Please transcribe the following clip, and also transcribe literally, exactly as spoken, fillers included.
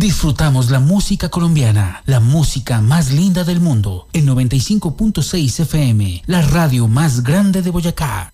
disfrutamos la música colombiana, la música más linda del mundo, en noventa y cinco punto seis F M, la radio más grande de Boyacá.